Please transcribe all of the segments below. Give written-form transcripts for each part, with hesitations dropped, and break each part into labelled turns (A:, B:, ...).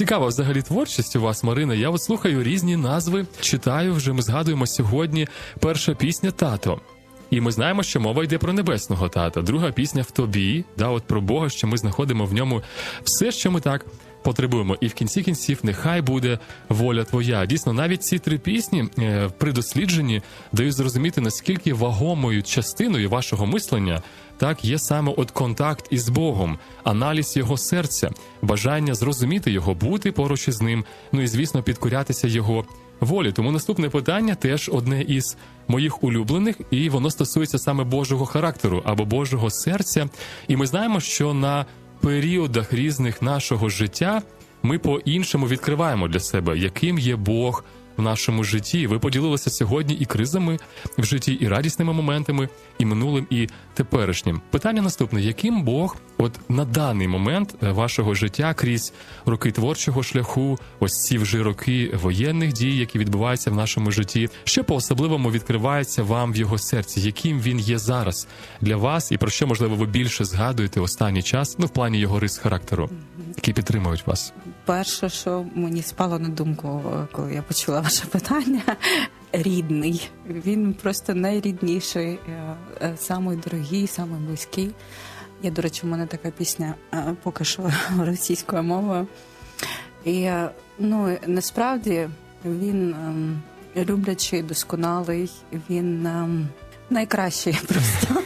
A: Цікава взагалі творчість у вас, Марина. Я от слухаю різні назви, читаю вже, ми згадуємо сьогодні перша пісня «Тато». І ми знаємо, що мова йде про небесного тата. Друга пісня «В тобі», от про Бога, що ми знаходимо в ньому все, що ми так потребуємо. І в кінці кінців «Нехай буде воля твоя». Дійсно, навіть ці три пісні при дослідженні дають зрозуміти, наскільки вагомою частиною вашого мислення так є саме контакт із Богом, аналіз його серця, бажання зрозуміти його, бути поруч із ним, і, звісно, підкорятися його волі. Тому наступне питання теж одне із моїх улюблених, і воно стосується саме Божого характеру або Божого серця. І ми знаємо, що на періодах різних нашого життя ми по-іншому відкриваємо для себе, яким є Бог в нашому житті. Ви поділилися сьогодні і кризами в житті, і радісними моментами, і минулим, і теперішнім. Питання наступне. Яким Бог на даний момент вашого життя крізь роки творчого шляху, ось ці вже роки воєнних дій, які відбуваються в нашому житті, що по-особливому відкривається вам в його серці? Яким він є зараз для вас і про що, можливо, ви більше згадуєте останній час, в плані його рис характеру, які підтримують вас?
B: Перше, що мені спало на думку, коли я почула ваше питання, рідний. Він просто найрідніший, самий дорогий, самий близький. Я, до речі, у мене така пісня поки що російською мовою. І, насправді, він люблячий, досконалий, він найкращий просто.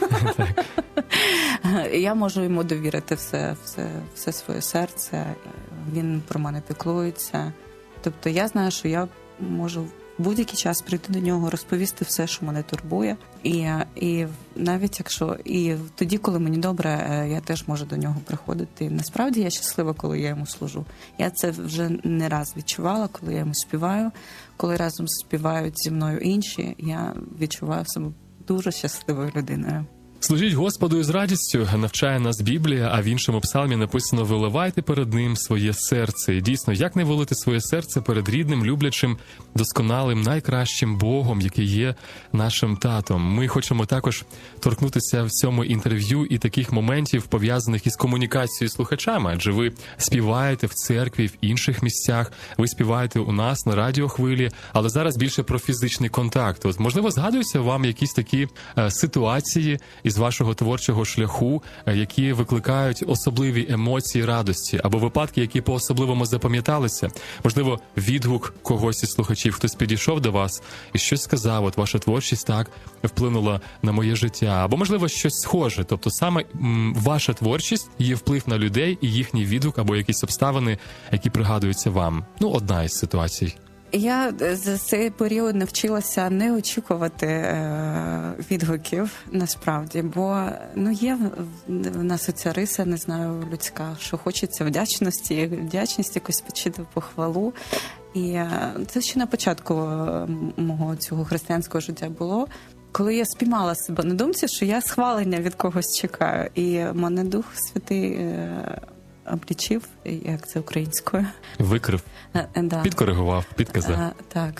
B: Я можу йому довірити все своє серце, він про мене піклується. Тобто я знаю, що я можу в будь-який час прийти до нього, розповісти все, що мене турбує. І навіть якщо... І тоді, коли мені добре, я теж можу до нього приходити. Насправді я щаслива, коли я йому служу. Я це вже не раз відчувала, коли я йому співаю. Коли разом співають зі мною інші, я відчуваю себе дуже щасливою людиною.
A: Служіть Господу із радістю, навчає нас Біблія, а в іншому псалмі написано «Виливайте перед ним своє серце». І дійсно, як не вилити своє серце перед рідним, люблячим, досконалим, найкращим Богом, який є нашим татом. Ми хочемо також торкнутися в цьому інтерв'ю і таких моментів, пов'язаних із комунікацією з слухачами, адже ви співаєте в церкві, в інших місцях, ви співаєте у нас на радіохвилі, але зараз більше про фізичний контакт. Можливо, згадуються вам якісь такі ситуації із вашого творчого шляху, які викликають особливі емоції радості, або випадки, які по-особливому запам'яталися. Можливо, відгук когось із слухачів, хтось підійшов до вас і щось сказав, ваша творчість так вплинула на моє життя. Або, можливо, щось схоже. Тобто саме ваша творчість є вплив на людей і їхній відгук, або якісь обставини, які пригадуються вам. Одна із ситуацій.
B: Я за цей період навчилася не очікувати відгуків, насправді, бо є в нас оця риса, не знаю, людська, що хочеться вдячність якось почути похвалу. І це ще на початку мого цього християнського життя було, коли я спіймала себе на думці, що я схвалення від когось чекаю. І мене Дух Святий облічив, як це українською.
A: Викрив.
B: Да.
A: Підкоригував, підказав.
B: Так,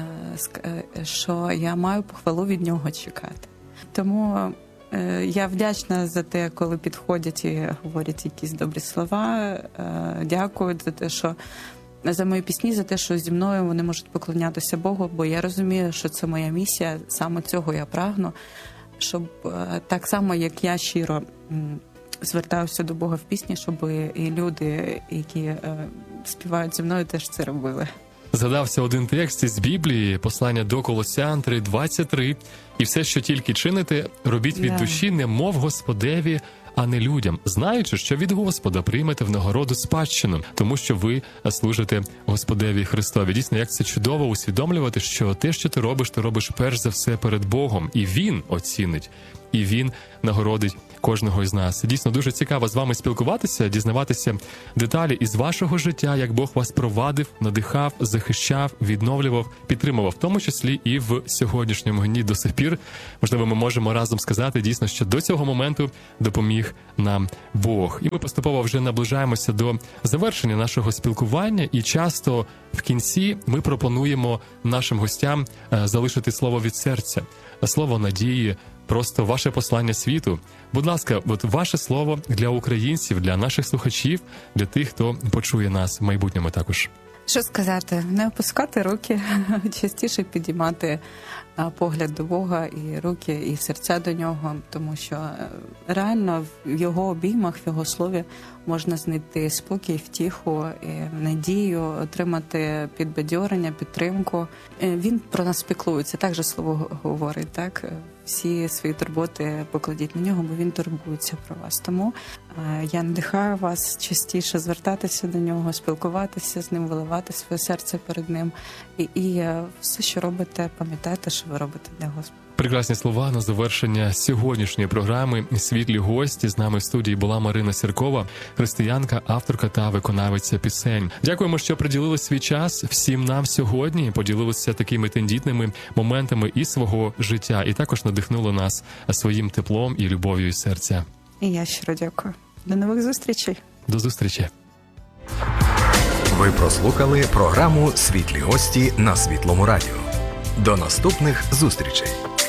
B: що я маю похвалу від нього чекати. Тому я вдячна за те, коли підходять і говорять якісь добрі слова. Дякую за те, що за мої пісні, за те, що зі мною вони можуть поклонятися Богу, бо я розумію, що це моя місія, саме цього я прагну, щоб так само, як я щиро звертаюся до Бога в пісні, щоб і люди, які співають зі мною, теж це робили.
A: Згадався один текст із Біблії, послання до Колосян 3:23. «І все, що тільки чините, робіть від душі, немов Господеві, а не людям, знаючи, що від Господа приймете в нагороду спадщину, тому що ви служите Господеві Христові». Дійсно, як це чудово усвідомлювати, що те, що ти робиш перш за все перед Богом, і Він оцінить, і Він нагородить кожного із нас. Дійсно, дуже цікаво з вами спілкуватися, дізнаватися деталі із вашого життя, як Бог вас провадив, надихав, захищав, відновлював, підтримував, в тому числі і в сьогоднішньому дні до сих пір. Можливо, ми можемо разом сказати дійсно, що до цього моменту допоміг нам Бог. І ми поступово вже наближаємося до завершення нашого спілкування, і часто в кінці ми пропонуємо нашим гостям залишити слово від серця, слово надії, просто ваше послання світу. Будь ласка, от ваше слово для українців, для наших слухачів, для тих, хто почує нас в майбутньому також.
B: Що сказати? Не опускати руки, частіше підіймати погляд до Бога і руки, і серця до нього, тому що реально в його обіймах, в його слові можна знайти спокій, втіху, і надію, отримати підбадьорення, підтримку. Він про нас піклується, так же слово говорить, так? Всі свої турботи покладіть на нього, бо він турбується про вас. Тому я надихаю вас частіше звертатися до нього, спілкуватися з ним, виливати своє серце перед ним. І все, що робите, пам'ятайте, що ви робите для Господа.
A: Прекрасні слова на завершення сьогоднішньої програми «Світлі гості». З нами в студії була Марина Сіркова, християнка, авторка та виконавиця пісень. Дякуємо, що приділили свій час всім нам сьогодні, поділилися такими тендітними моментами із свого життя і також надихнули нас своїм теплом і любов'ю із серця.
B: І я щиро дякую. До нових зустрічей.
A: До зустрічі.
C: Ви прослухали програму «Світлі гості» на Світлому радіо. До наступних зустрічей!